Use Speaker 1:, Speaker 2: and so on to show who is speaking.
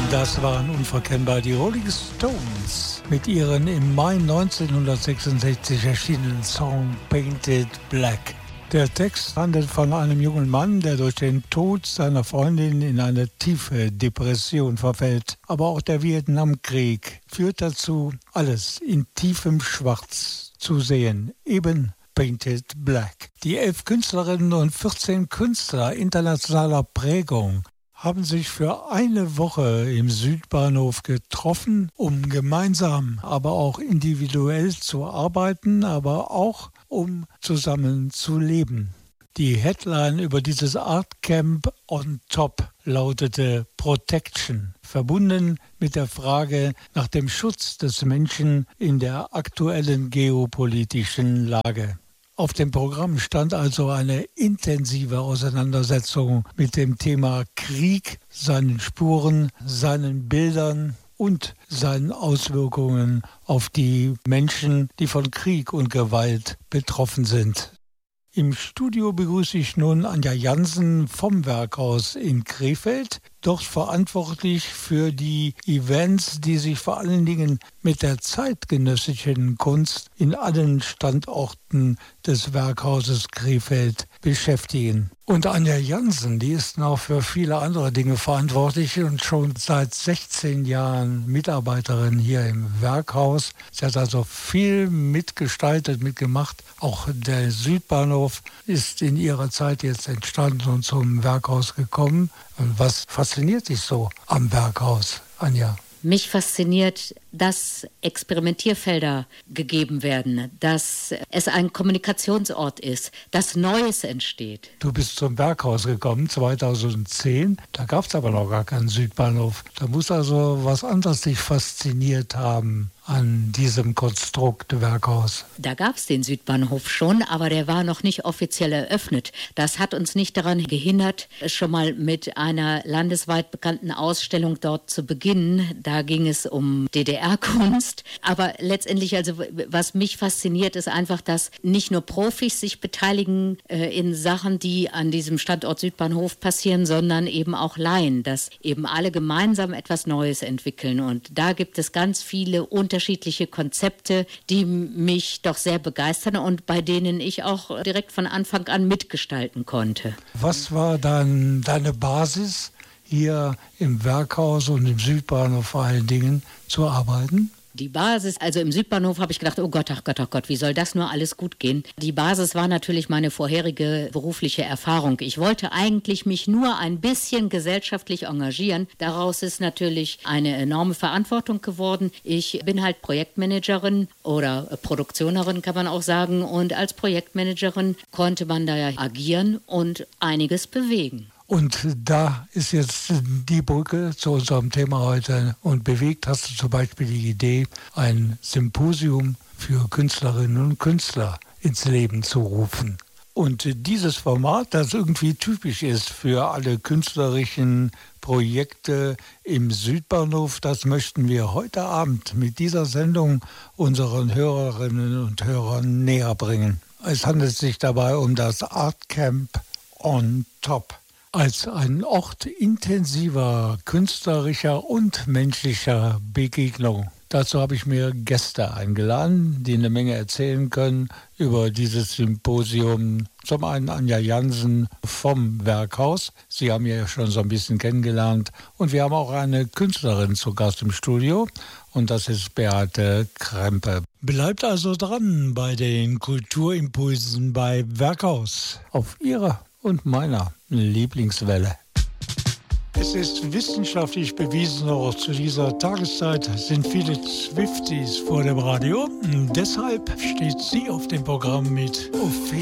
Speaker 1: Das waren unverkennbar die Rolling Stones mit ihrem im Mai 1966 erschienenen Song Painted Black. Der Text handelt von einem jungen Mann, der durch den Tod seiner Freundin in eine tiefe Depression verfällt. Aber auch der Vietnamkrieg führt dazu, alles in tiefem Schwarz zu sehen, eben Painted Black. Die 11 Künstlerinnen und 14 Künstler internationaler Prägung haben sich für eine Woche im Südbahnhof getroffen, um gemeinsam, aber auch individuell zu arbeiten, aber auch um zusammen zu leben. Die Headline über dieses Art Camp on Top lautete Protection, verbunden mit der Frage nach dem Schutz des Menschen in der aktuellen geopolitischen Lage. Auf dem Programm stand also eine intensive Auseinandersetzung mit dem Thema Krieg, seinen Spuren, seinen Bildern und seinen Auswirkungen auf die Menschen, die von Krieg und Gewalt betroffen sind. Im Studio begrüße ich nun Anja Jansen vom Werkhaus in Krefeld, dort verantwortlich für die Events, die sich vor allen Dingen mit der zeitgenössischen Kunst in allen Standorten des Werkhauses Krefeld beschäftigen. Und Anja Jansen, die ist noch für viele andere Dinge verantwortlich und schon seit 16 Jahren Mitarbeiterin hier im Werkhaus. Sie hat also viel mitgestaltet, mitgemacht. Auch der Südbahnhof ist in ihrer Zeit jetzt entstanden und zum Werkhaus gekommen. Und was fasziniert dich so am Werkhaus, Anja?
Speaker 2: Mich fasziniert, dass Experimentierfelder gegeben werden, dass es ein Kommunikationsort ist, dass Neues entsteht.
Speaker 1: Du bist zum Werkhaus gekommen, 2010. Da gab es aber noch gar keinen Südbahnhof. Da muss also was anderes dich fasziniert haben an diesem Konstrukt Werkhaus.
Speaker 2: Da gab es den Südbahnhof schon, aber der war noch nicht offiziell eröffnet. Das hat uns nicht daran gehindert, schon mal mit einer landesweit bekannten Ausstellung dort zu beginnen. Da ging es um DDR-Kunst. Aber letztendlich, also was mich fasziniert, ist einfach, dass nicht nur Profis sich beteiligen in Sachen, die an diesem Standort Südbahnhof passieren, sondern eben auch Laien, dass eben alle gemeinsam etwas Neues entwickeln. Und da gibt es ganz viele unterschiedliche Konzepte, die mich doch sehr begeistern und bei denen ich auch direkt von Anfang an mitgestalten konnte.
Speaker 1: Was war dann deine Basis, hier im Werkhaus und im Südbahnhof vor allen Dingen zu arbeiten?
Speaker 2: Die Basis, also im Südbahnhof habe ich gedacht, oh Gott, wie soll das nur alles gut gehen? Die Basis war natürlich meine vorherige berufliche Erfahrung. Ich wollte eigentlich mich nur ein bisschen gesellschaftlich engagieren. Daraus ist natürlich eine enorme Verantwortung geworden. Ich bin halt Projektmanagerin oder Produktionerin, kann man auch sagen. Und als Projektmanagerin konnte man da ja agieren und einiges bewegen.
Speaker 1: Und da ist jetzt die Brücke zu unserem Thema heute. Und bewegt hast du zum Beispiel die Idee, ein Symposium für Künstlerinnen und Künstler ins Leben zu rufen. Und dieses Format, das irgendwie typisch ist für alle künstlerischen Projekte im Südbahnhof, das möchten wir heute Abend mit dieser Sendung unseren Hörerinnen und Hörern näher bringen. Es handelt sich dabei um das Art Camp on Top. Als ein Ort intensiver künstlerischer und menschlicher Begegnung. Dazu habe ich mir Gäste eingeladen, die eine Menge erzählen können über dieses Symposium. Zum einen Anja Jansen vom Werkhaus. Sie haben ja schon so ein bisschen kennengelernt. Und wir haben auch eine Künstlerin zu Gast im Studio. Und das ist Beate Krempe. Bleibt also dran bei den Kulturimpulsen bei Werkhaus. Auf Ihrer und meiner Lieblingswelle. Es ist wissenschaftlich bewiesen, auch zu dieser Tageszeit sind viele Swifties vor dem Radio. Deshalb steht sie auf dem Programm mit Ophelia.